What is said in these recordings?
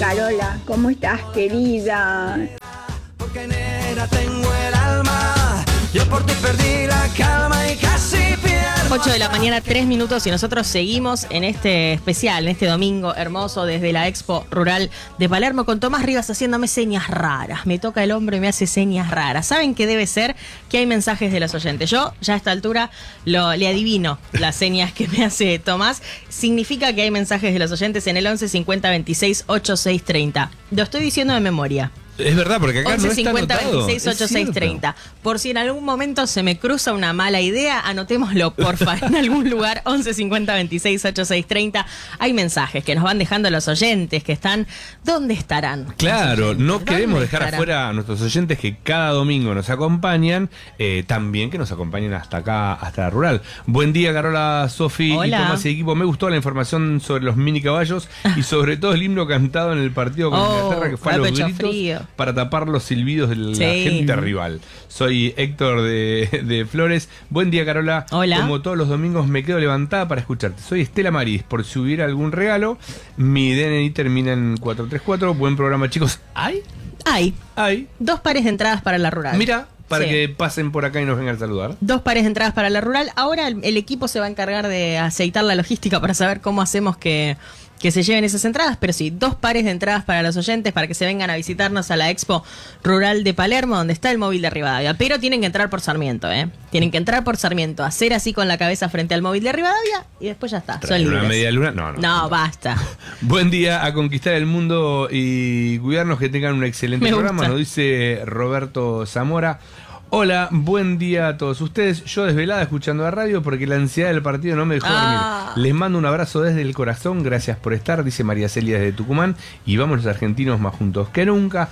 Carola, ¿cómo estás, querida? Porque nena tengo el alma, yo por ti perdí la calma y casi pierdo. 8 de la mañana, 3 minutos y nosotros seguimos en este especial, en este domingo hermoso desde la Expo Rural de Palermo con Tomás Rivas haciéndome señas raras. Me toca el hombro y me hace señas raras. ¿Saben qué debe ser? Que hay mensajes de los oyentes. Yo ya a esta altura le adivino las señas que me hace Tomás. Significa que hay mensajes de los oyentes en el 11 50 26 86 30. Lo estoy diciendo de memoria. Es verdad, porque acá 11 no está 50 anotado. 26 86 30. Por si en algún momento se me cruza una mala idea, anotémoslo, porfa, en algún lugar. 11 50 26 86 30. Hay mensajes que nos van dejando los oyentes que están. ¿Dónde estarán? Claro, no queremos dejar estarán? afuera a nuestros oyentes que cada domingo nos acompañan, también que nos acompañen hasta acá, hasta la rural. Buen día, Carola, Sofi y Hola. Tomás y equipo. Me gustó la información sobre los mini caballos y sobre todo el himno cantado en el partido con Inglaterra, que fue a al los pecho gritos frío. para tapar los silbidos de la Sí. gente rival. Soy Héctor de Flores. Buen día, Carola. Hola. Como todos los domingos me quedo levantada para escucharte. Soy Estela Maris, por si hubiera algún regalo. Mi DNI termina en 434. Buen programa, chicos. ¿Hay? Hay 2 pares de entradas para la rural. Mira, para Sí. que pasen por acá y nos vengan a saludar. 2 pares de entradas para la rural. Ahora el equipo se va a encargar de aceitar la logística para saber cómo hacemos que se lleven esas entradas, pero sí, 2 pares de entradas para los oyentes para que se vengan a visitarnos a la Expo Rural de Palermo, donde está el móvil de Rivadavia. Pero tienen que entrar por Sarmiento, ¿eh? Tienen que entrar por Sarmiento, hacer así con la cabeza frente al móvil de Rivadavia y después ya está. Son ¿Traen una libres. media luna? No. Basta. Buen día, a conquistar el mundo y cuidarnos, que tengan un excelente Me programa, gusta. nos dice Roberto Zamora. Hola, buen día a todos ustedes. Yo desvelada escuchando la radio porque la ansiedad del partido no me dejó dormir. Les mando un abrazo desde el corazón. Gracias por estar, dice María Celia desde Tucumán. Y vamos los argentinos más juntos que nunca.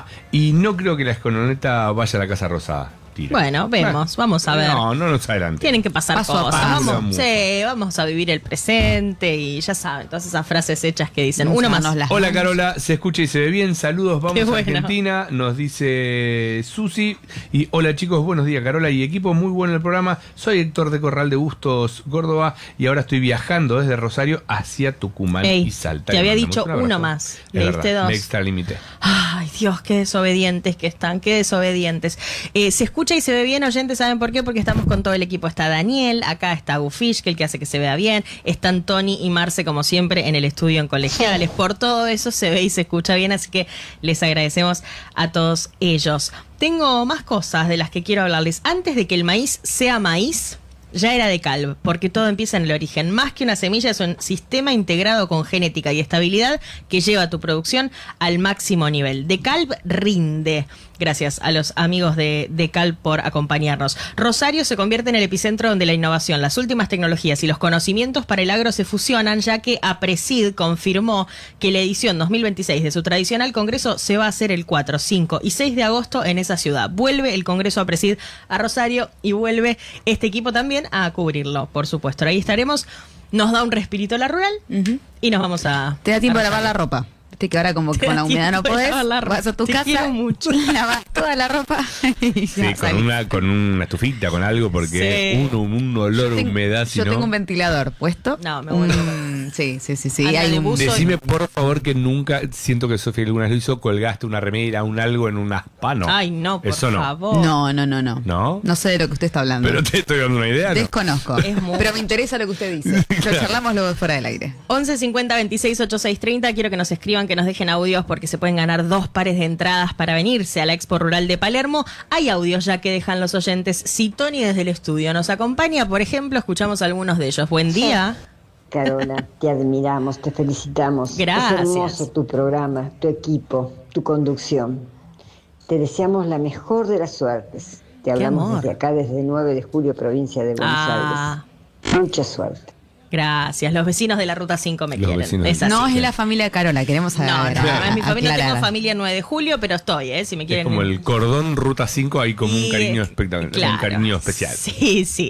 Y no creo que la escoloneta vaya a la Casa Rosada. Tira. Bueno, vamos a ver. No nos adelante. Tienen que pasar Paso a cosas. paso. Vamos a vivir el presente y ya saben, todas esas frases hechas que dicen. Uno más. Hola, Carola, se escucha y se ve bien. Saludos, vamos Qué a bueno. Argentina, nos dice Susi. Y hola, chicos, buenos días, Carola y equipo, muy bueno el programa. Soy Héctor de Corral de Bustos, Córdoba, y ahora estoy viajando desde Rosario hacia Tucumán y Salta. Te había Le dicho mandamos un uno abrazo. más. Es Leíste verdad, 2. me extralimité. Ay, Dios, qué desobedientes que están, qué desobedientes. Se escucha y se ve bien, oyentes, ¿saben por qué? Porque estamos con todo el equipo. Está Daniel, acá está Gufish, que el que hace que se vea bien. Están Tony y Marce, como siempre, en el estudio en Colegiales. Por todo eso se ve y se escucha bien, así que les agradecemos a todos ellos. Tengo más cosas de las que quiero hablarles. Antes de que el maíz sea maíz, ya era de Calv, porque todo empieza en el origen. Más que una semilla, es un sistema integrado con genética y estabilidad que lleva tu producción al máximo nivel. De Calv rinde. Gracias a los amigos de Calv por acompañarnos. Rosario se convierte en el epicentro donde la innovación, las últimas tecnologías y los conocimientos para el agro se fusionan, ya que APRESID confirmó que la edición 2026 de su tradicional congreso se va a hacer el 4, 5 y 6 de agosto en esa ciudad. Vuelve el congreso APRESID a Rosario y vuelve este equipo también a cubrirlo, por supuesto. Ahí estaremos. Nos da un respirito la rural y nos vamos a... Te da tiempo a de lavar la ropa. Viste que ahora como que Te con da la humedad no tiempo de podés, lavar la ropa. vas a tu Te casa, quiero mucho. lavas toda la ropa y Sí, ya salís. con una estufita, con algo, porque Sí. un olor, Tengo- humedad, si yo no... tengo un ventilador puesto. No, me vuelvo Sí. Anda Hay de un buzo. Decime por favor que nunca, siento que Sofía alguna vez lo hizo, colgaste una remera, un algo en un aspa, no. Ay, no, por Eso no. favor. No. ¿No? No sé de lo que usted está hablando. Pero te estoy dando una idea, ¿no? Desconozco. Es muy- Pero me interesa lo que usted dice. Lo charlamos luego fuera del aire. 11 50 26 86 30. Quiero que nos escriban, que nos dejen audios porque se pueden ganar 2 pares de entradas para venirse a la Expo Rural de Palermo. Hay audios ya que dejan los oyentes. Si Tony desde el estudio nos acompaña, por ejemplo, escuchamos algunos de ellos. Buen día. Carola, te admiramos, te felicitamos. Gracias. Es hermoso tu programa, tu equipo, tu conducción. Te deseamos la mejor de las suertes. Te hablamos amor. desde acá, desde 9 de julio, provincia de Buenos Aires. Mucha suerte. Gracias. Los vecinos de la Ruta 5 me Los quieren. vecinos. Es así. No es la familia de Carola, queremos No, es mi familia. No aclarar. tengo familia en 9 de julio, pero estoy, si me Es quieren. como el cordón Ruta 5, hay como un Y, cariño espectacular, claro. un cariño especial. Sí.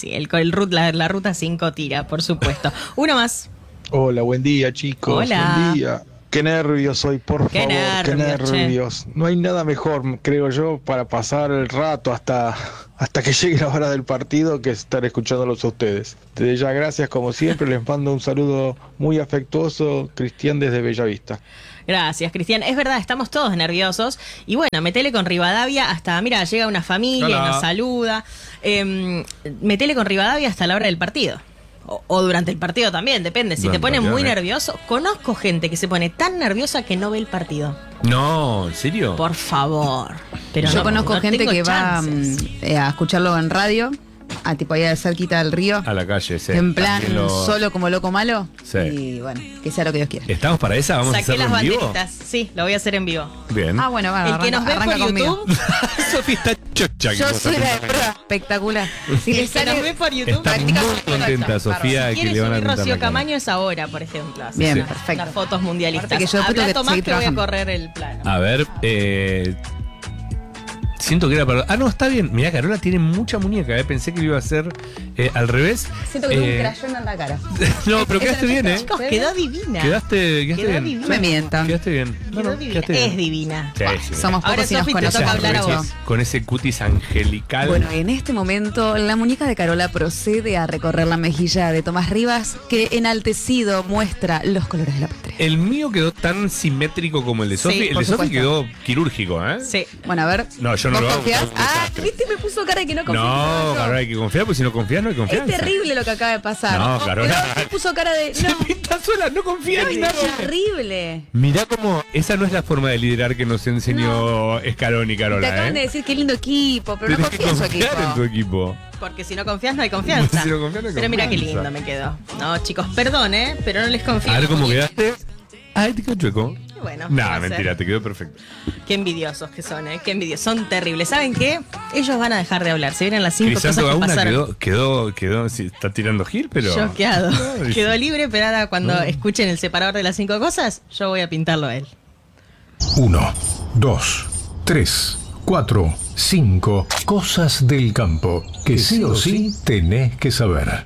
La Ruta 5 tira, por supuesto. Uno más. Hola, buen día, chicos. Hola. Buen día. Qué nervios hoy, por Qué favor. Qué nervios, che. nervios. No hay nada mejor, creo yo, para pasar el rato hasta hasta que llegue la hora del partido, que es estar escuchándolos a ustedes. Desde ya, gracias como siempre, les mando un saludo muy afectuoso, Cristian desde Bellavista. Gracias, Cristian. Es verdad, estamos todos nerviosos. Y bueno, metele con Rivadavia hasta, mira, llega una familia y nos saluda. Metele con Rivadavia hasta la hora del partido. O durante el partido también, depende. Si te pones muy nervioso, conozco gente que se pone tan nerviosa que no ve el partido. No, ¿en serio? Por favor. Pero yo no, conozco no gente tengo que chances. va a escucharlo en radio, a tipo allá cerquita del río, A la calle, sí. en plan solo como loco malo. Sí. Y bueno, que sea lo que Dios quiera. ¿Estamos para esa? ¿Vamos a Saqué hacerlo las en vivo? banderitas. Sí, lo voy a hacer en vivo. Bien. Ah, bueno, va, El que nos ve por YouTube, Sofía está chocha. yo soy la de prueba espectacular. Si le el que nos ve sale por YouTube, Está muy contenta, Sofía, si que quiere le van a subir pintar Rocío la cara. Camaño es ahora, por ejemplo. Así Bien, las- perfecto. Las fotos mundialistas. Aparte que yo después tengo Habla que Tomás seguir que voy a trabajando. correr el plano. A ver, siento que era para... Ah, no, está bien. Mirá, Carola tiene mucha muñeca, Pensé que lo iba a hacer al revés. siento que tengo un crayón en la cara. No, pero quedaste bien, ¿eh? Chicos, quedó divina. Quedaste Quedó bien. divina. Me mientan. Quedaste bien. Quedó divina. quedaste bien. Es divina. Sí, sí. Somos Ahora, pocos y nos Sofi, te conocemos toca hablar a mucho. vos. Con ese cutis angelical. Bueno, en este momento la muñeca de Carola procede a recorrer la mejilla de Tomás Rivas, que enaltecido muestra los colores de la patria. El mío quedó tan simétrico como el de Sí, Sofi. El por de Sofi supuesto. quedó quirúrgico, ¿eh? Sí. Bueno, a ver. No, yo no ¿vos lo hago, confiás? porque es un Ah, desastre. viste, me puso cara de que no confía. No, Carola, hay que confiar, porque si no confías, no hay Es confianza. terrible lo que acaba de pasar. No, Carola. Pero me puso cara de. Se No, pinta sola, no confía en es nadie. terrible. Mirá cómo esa no es la forma de liderar que nos enseñó Scaloni, Te Carola, acaban de decir qué lindo equipo, pero no Tenés que confío en su confiar equipo. en tu equipo. Porque si no confías, no hay confianza. Si no confías, no hay Pero mira qué confianza. lindo me quedó. No, chicos, perdón, pero no les confío. A ver cómo Porque- quedaste. Ay, te quedó chueco. Bueno, ¿qué va Nah, a ser? mentira, te quedó perfecto. Qué envidiosos que son, qué envidiosos. Son terribles. ¿Saben qué? Ellos van a dejar de hablar. Se vienen las 5 cosas Crisanto que Gauna pasaron. quedó, sí, está tirando gil, pero... Choqueado. No, Quedó libre, pero ahora cuando escuchen el separador de las 5 cosas, yo voy a pintarlo a él. 1, 2, 3, 4, 5 cosas del campo que sí o sí tenés que saber.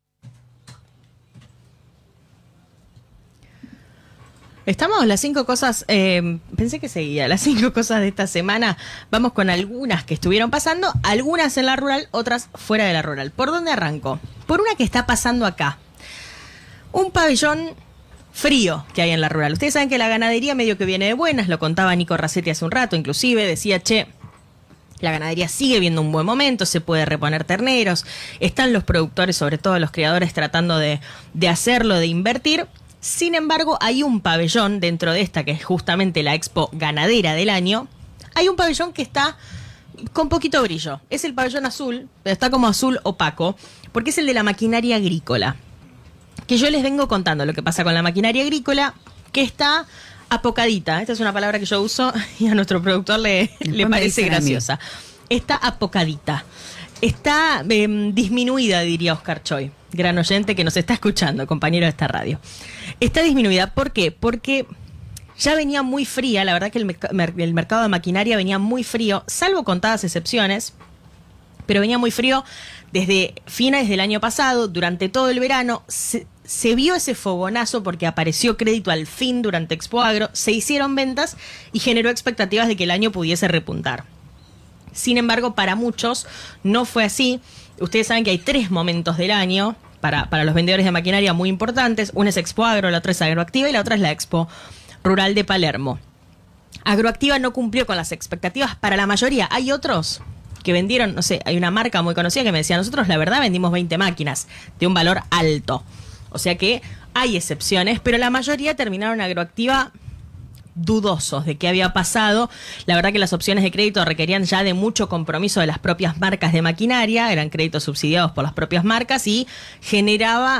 Estamos las 5 cosas, pensé que seguía, las 5 cosas de esta semana. Vamos con algunas que estuvieron pasando, algunas en la rural, otras fuera de la rural. ¿Por dónde arranco? Por una que está pasando acá. Un pabellón frío que hay en la rural. Ustedes saben que la ganadería medio que viene de buenas, lo contaba Nico Racetti hace un rato, inclusive decía, la ganadería sigue viendo un buen momento, se puede reponer terneros, están los productores, sobre todo los criadores, tratando de hacerlo, de invertir. Sin embargo, hay un pabellón dentro de esta, que es justamente la Expo Ganadera del año. Hay un pabellón que está con poquito brillo. Es el pabellón azul, pero está como azul opaco, porque es el de la maquinaria agrícola. Que yo les vengo contando lo que pasa con la maquinaria agrícola, que está apocadita. Esta es una palabra que yo uso y a nuestro productor le me parece dicen a mí. graciosa. Está apocadita. Está disminuida, diría Oscar Choi, gran oyente que nos está escuchando, compañero de esta radio. Está disminuida, ¿por qué? Porque ya venía muy fría, la verdad que el mercado de maquinaria venía muy frío, salvo contadas excepciones, pero venía muy frío desde finales del año pasado, durante todo el verano. Se vio ese fogonazo porque apareció crédito al fin durante Expo Agro, se hicieron ventas y generó expectativas de que el año pudiese repuntar. Sin embargo, para muchos no fue así. Ustedes saben que hay 3 momentos del año para los vendedores de maquinaria muy importantes. Una es Expo Agro, la otra es Agroactiva y la otra es la Expo Rural de Palermo. Agroactiva no cumplió con las expectativas para la mayoría. Hay otros que vendieron, no sé, hay una marca muy conocida que me decía, nosotros la verdad vendimos 20 máquinas de un valor alto. O sea que hay excepciones, pero la mayoría terminaron Agroactiva dudosos de qué había pasado. La verdad que las opciones de crédito requerían ya de mucho compromiso de las propias marcas de maquinaria, eran créditos subsidiados por las propias marcas y generaba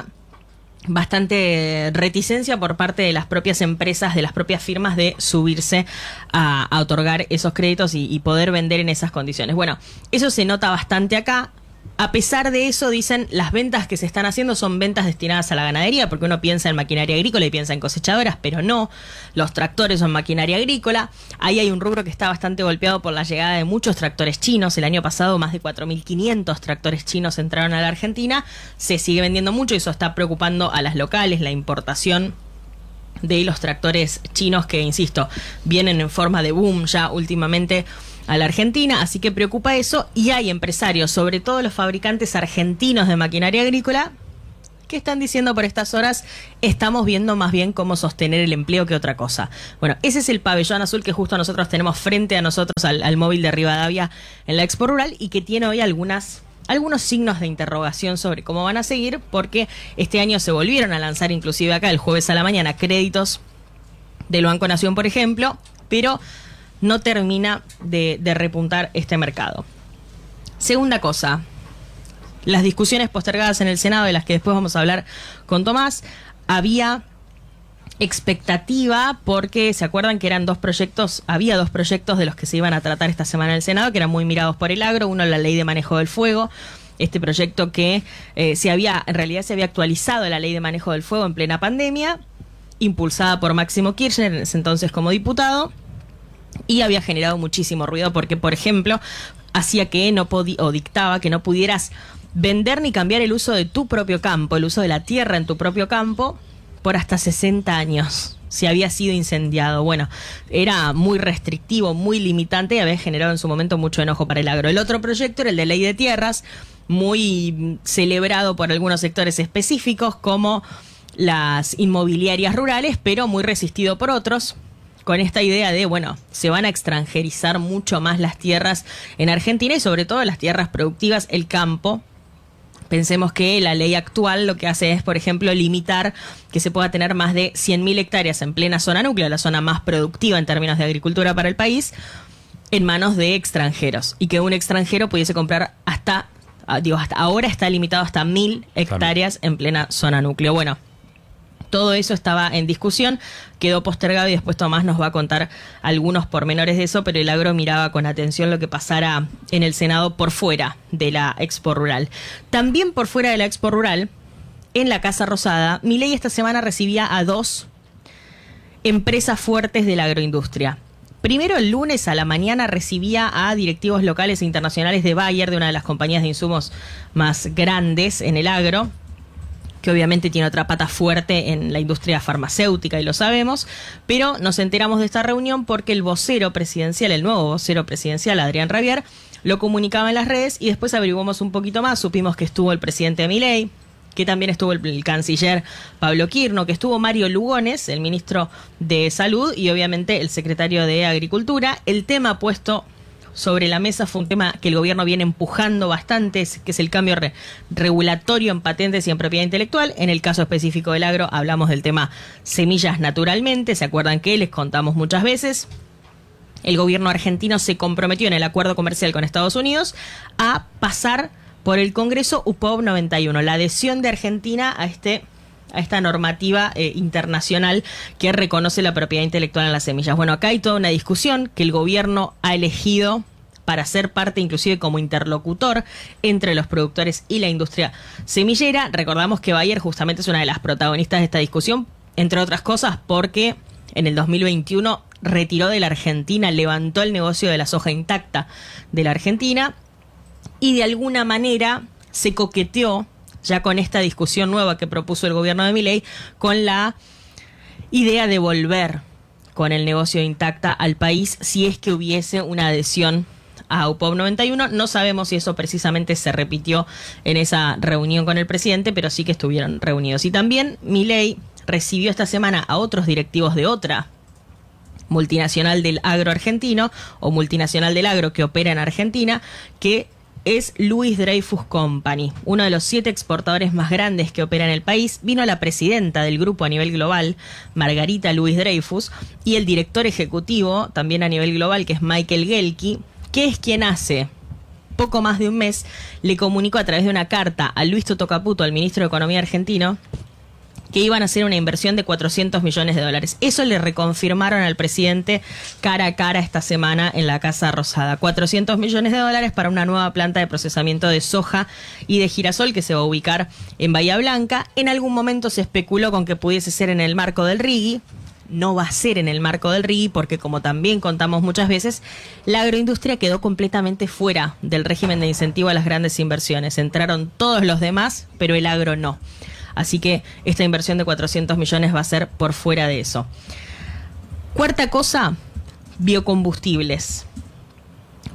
bastante reticencia por parte de las propias empresas, de las propias firmas de subirse a otorgar esos créditos y poder vender en esas condiciones. Bueno, eso se nota bastante acá. A pesar de eso, dicen, las ventas que se están haciendo son ventas destinadas a la ganadería, porque uno piensa en maquinaria agrícola y piensa en cosechadoras, pero no, los tractores son maquinaria agrícola. Ahí hay un rubro que está bastante golpeado por la llegada de muchos tractores chinos. El año pasado más de 4.500 tractores chinos entraron a la Argentina. Se sigue vendiendo mucho y eso está preocupando a las locales, la importación de los tractores chinos que, insisto, vienen en forma de boom ya últimamente a la Argentina, así que preocupa eso, y hay empresarios, sobre todo los fabricantes argentinos de maquinaria agrícola, que están diciendo por estas horas, estamos viendo más bien cómo sostener el empleo que otra cosa. Bueno, ese es el pabellón azul que justo nosotros tenemos frente a nosotros al móvil de Rivadavia en la Expo Rural, y que tiene hoy algunos signos de interrogación sobre cómo van a seguir, porque este año se volvieron a lanzar, inclusive acá el jueves a la mañana, créditos del Banco Nación, por ejemplo, pero no termina de repuntar este mercado. Segunda cosa, las discusiones postergadas en el Senado, de las que después vamos a hablar con Tomás. Había expectativa porque se acuerdan que había dos proyectos de los que se iban a tratar esta semana en el Senado, que eran muy mirados por el agro. Uno, la ley de manejo del fuego, este proyecto que se había actualizado la ley de manejo del fuego en plena pandemia, impulsada por Máximo Kirchner, en ese entonces como diputado, y había generado muchísimo ruido porque, por ejemplo, hacía que dictaba que no pudieras vender ni cambiar el uso de tu propio campo, el uso de la tierra en tu propio campo, por hasta 60 años, si había sido incendiado. Bueno, era muy restrictivo, muy limitante, y había generado en su momento mucho enojo para el agro. El otro proyecto era el de ley de tierras, muy celebrado por algunos sectores específicos, como las inmobiliarias rurales, pero muy resistido por otros, con esta idea de, se van a extranjerizar mucho más las tierras en Argentina, y sobre todo las tierras productivas, el campo. Pensemos que la ley actual lo que hace es, por ejemplo, limitar que se pueda tener más de 100.000 hectáreas en plena zona núcleo, la zona más productiva en términos de agricultura para el país, en manos de extranjeros, y que un extranjero pudiese comprar hasta ahora está limitado hasta 1.000 hectáreas en plena zona núcleo. Bueno, todo eso estaba en discusión, quedó postergado, y después Tomás nos va a contar algunos pormenores de eso, pero el agro miraba con atención lo que pasara en el Senado por fuera de la Expo Rural. También por fuera de la Expo Rural, en la Casa Rosada, Milei esta semana recibía a dos empresas fuertes de la agroindustria. Primero, el lunes a la mañana recibía a directivos locales e internacionales de Bayer, de una de las compañías de insumos más grandes en el agro, que obviamente tiene otra pata fuerte en la industria farmacéutica, y lo sabemos, pero nos enteramos de esta reunión porque el nuevo vocero presidencial, Adrián Rabier, lo comunicaba en las redes, y después averiguamos un poquito más, supimos que estuvo el presidente Milei, que también estuvo el canciller Pablo Quirno, que estuvo Mario Lugones, el ministro de Salud, y obviamente el secretario de Agricultura. El tema puesto sobre la mesa fue un tema que el gobierno viene empujando bastante, que es el cambio regulatorio en patentes y en propiedad intelectual. En el caso específico del agro hablamos del tema semillas, naturalmente. ¿Se acuerdan que les contamos muchas veces? El gobierno argentino se comprometió en el acuerdo comercial con Estados Unidos a pasar por el Congreso UPOV 91, la adhesión de Argentina a esta normativa internacional que reconoce la propiedad intelectual en las semillas. Bueno, acá hay toda una discusión que el gobierno ha elegido para ser parte, inclusive como interlocutor entre los productores y la industria semillera. Recordamos que Bayer justamente es una de las protagonistas de esta discusión, entre otras cosas porque en el 2021 retiró de la Argentina, levantó el negocio de la soja intacta de la Argentina, y de alguna manera se coqueteó ya con esta discusión nueva que propuso el gobierno de Milei, con la idea de volver con el negocio intacta al país si es que hubiese una adhesión a UPOV 91. No sabemos si eso precisamente se repitió en esa reunión con el presidente, pero sí que estuvieron reunidos. Y también Milei recibió esta semana a otros directivos de otra multinacional del agro argentino, o multinacional del agro que opera en Argentina, que es Louis Dreyfus Company, uno de los 7 exportadores más grandes que opera en el país. Vino la presidenta del grupo a nivel global, Margarita Louis Dreyfus, y el director ejecutivo, también a nivel global, que es Michael Gelki, que es quien hace poco más de un mes le comunicó a través de una carta a Luis Toto Caputo, al ministro de Economía argentino, que iban a hacer una inversión de $400 millones. Eso le reconfirmaron al presidente cara a cara esta semana en la Casa Rosada. $400 millones para una nueva planta de procesamiento de soja y de girasol que se va a ubicar en Bahía Blanca. En algún momento se especuló con que pudiese ser en el marco del RIGI. No va a ser en el marco del RIGI porque, como también contamos muchas veces, la agroindustria quedó completamente fuera del régimen de incentivo a las grandes inversiones. Entraron todos los demás, pero el agro no. Así que esta inversión de $400 millones va a ser por fuera de eso. Cuarta cosa, biocombustibles.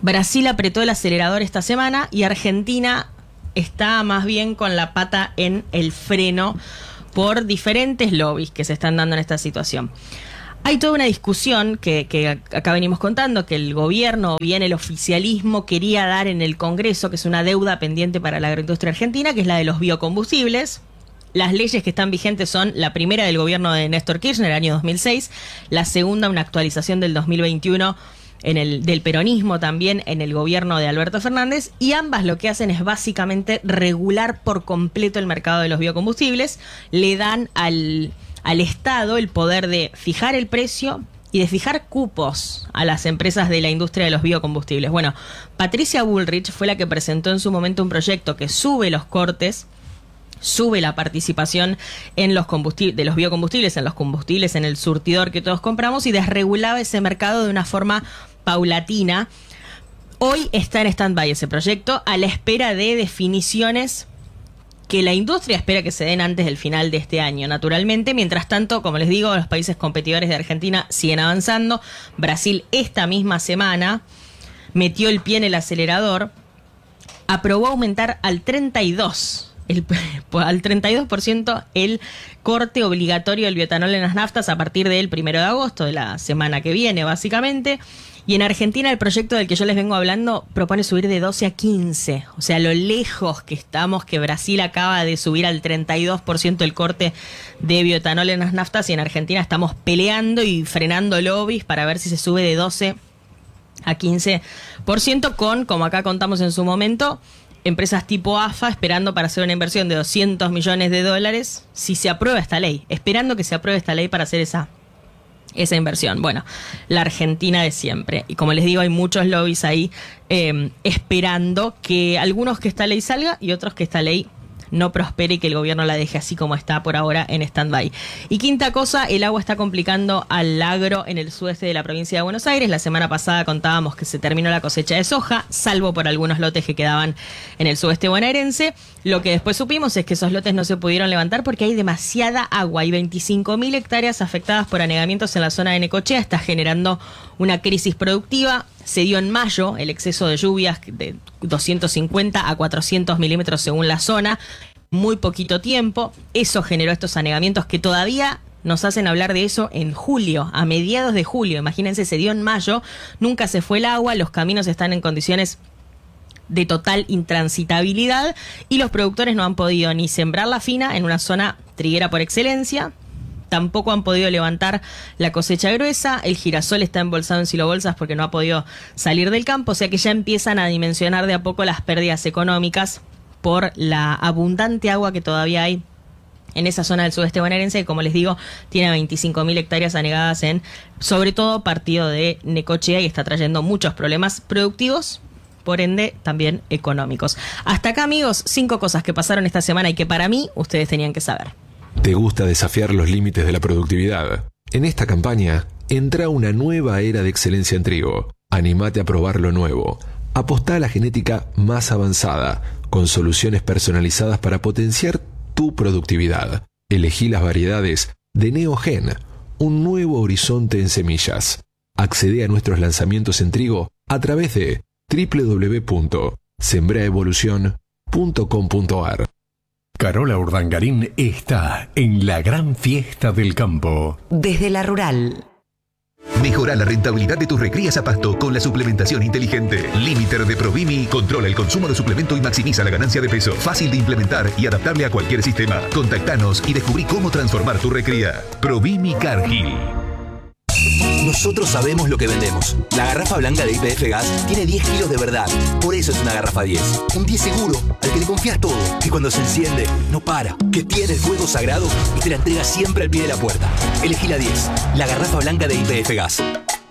Brasil apretó el acelerador esta semana y Argentina está más bien con la pata en el freno por diferentes lobbies que se están dando en esta situación. Hay toda una discusión que acá venimos contando, que el gobierno, o bien el oficialismo, quería dar en el Congreso, que es una deuda pendiente para la agroindustria argentina, que es la de los biocombustibles. Las leyes que están vigentes son la primera del gobierno de Néstor Kirchner, el año 2006, la segunda, una actualización del 2021, del peronismo también en el gobierno de Alberto Fernández, y ambas lo que hacen es básicamente regular por completo el mercado de los biocombustibles. Le dan al Estado el poder de fijar el precio y de fijar cupos a las empresas de la industria de los biocombustibles. Bueno, Patricia Bullrich fue la que presentó en su momento un proyecto que sube los cortes, sube la participación en los de los biocombustibles, en los combustibles, en el surtidor que todos compramos, y desregulaba ese mercado de una forma paulatina. Hoy está en stand-by ese proyecto a la espera de definiciones que la industria espera que se den antes del final de este año, naturalmente. Mientras tanto, como les digo, los países competidores de Argentina siguen avanzando. Brasil esta misma semana metió el pie en el acelerador, aprobó aumentar al 32% el corte obligatorio del bioetanol en las naftas a partir del 1 de agosto, de la semana que viene, básicamente. Y en Argentina el proyecto del que yo les vengo hablando propone subir de 12 a 15. O sea, lo lejos que estamos, que Brasil acaba de subir al 32% el corte de bioetanol en las naftas, y en Argentina estamos peleando y frenando lobbies para ver si se sube de 12 a 15% con, como acá contamos en su momento, empresas tipo AFA esperando para hacer una inversión de $200 millones si se aprueba esta ley, esperando que se apruebe esta ley para hacer esa inversión. Bueno, la Argentina de siempre. Y como les digo, hay muchos lobbies ahí esperando que algunos que esta ley salga y otros que esta ley no prospere y que el gobierno la deje así como está por ahora en stand-by. Y quinta cosa, el agua está complicando al agro en el sudeste de la provincia de Buenos Aires. La semana pasada contábamos que se terminó la cosecha de soja, salvo por algunos lotes que quedaban en el sudeste bonaerense. Lo que después supimos es que esos lotes no se pudieron levantar porque hay demasiada agua. Hay 25.000 hectáreas afectadas por anegamientos en la zona de Necochea. Está generando una crisis productiva. Se dio en mayo el exceso de lluvias de 250 a 400 milímetros según la zona. Muy poquito tiempo. Eso generó estos anegamientos que todavía nos hacen hablar de eso en julio, a mediados de julio. Imagínense, se dio en mayo, nunca se fue el agua, los caminos están en condiciones de total intransitabilidad y los productores no han podido ni sembrar la fina en una zona triguera por excelencia. Tampoco han podido levantar la cosecha gruesa. El girasol está embolsado en silobolsas porque no ha podido salir del campo. O sea que ya empiezan a dimensionar de a poco las pérdidas económicas por la abundante agua que todavía hay en esa zona del sudeste bonaerense, que como les digo, tiene 25.000 hectáreas anegadas en, sobre todo, partido de Necochea, y está trayendo muchos problemas productivos, por ende también económicos. Hasta acá, amigos, 5 cosas que pasaron esta semana y que para mí ustedes tenían que saber. ¿Te gusta desafiar los límites de la productividad? En esta campaña, entra una nueva era de excelencia en trigo. Anímate a probar lo nuevo. Apostá a la genética más avanzada, con soluciones personalizadas para potenciar tu productividad. Elegí las variedades de Neogen, un nuevo horizonte en semillas. Accede a nuestros lanzamientos en trigo a través de www.sembraevolucion.com.ar. Carola Urdangarín está en la gran fiesta del campo. Desde la rural. Mejora la rentabilidad de tus recrías a pasto con la suplementación inteligente. Limiter de Provimi controla el consumo de suplemento y maximiza la ganancia de peso. Fácil de implementar y adaptable a cualquier sistema. Contactanos y descubrí cómo transformar tu recría. Provimi Cargill. Nosotros sabemos lo que vendemos. La garrafa blanca de YPF Gas tiene 10 kilos de verdad. Por eso es una garrafa 10. Un 10 seguro, al que le confías todo. Que cuando se enciende, no para. Que tiene el fuego sagrado y te la entrega siempre al pie de la puerta. Elegí la 10. La garrafa blanca de YPF Gas.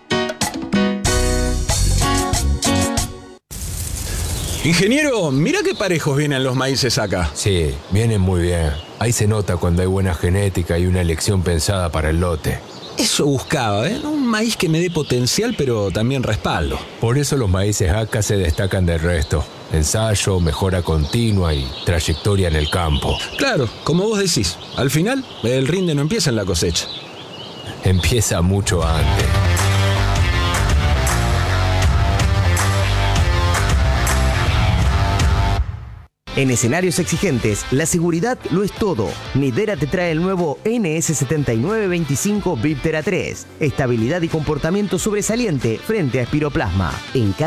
Ingeniero, mira qué parejos vienen los maíces acá. Sí, vienen muy bien. Ahí se nota cuando hay buena genética y una elección pensada para el lote. Eso buscaba, un maíz que me dé potencial, pero también respaldo. Por eso los maíces ACA se destacan del resto. Ensayo, mejora continua y trayectoria en el campo. Claro, como vos decís, al final el rinde no empieza en la cosecha. Empieza mucho antes. En escenarios exigentes, la seguridad lo es todo. Nidera te trae el nuevo NS7925 Viptera 3. Estabilidad y comportamiento sobresaliente frente a espiroplasma. En